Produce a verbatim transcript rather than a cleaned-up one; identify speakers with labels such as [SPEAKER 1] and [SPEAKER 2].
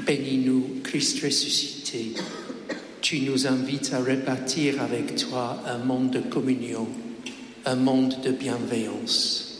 [SPEAKER 1] Bénis-nous, Christ ressuscité. Tu nous invites à rebâtir avec toi un monde de communion, un monde de bienveillance.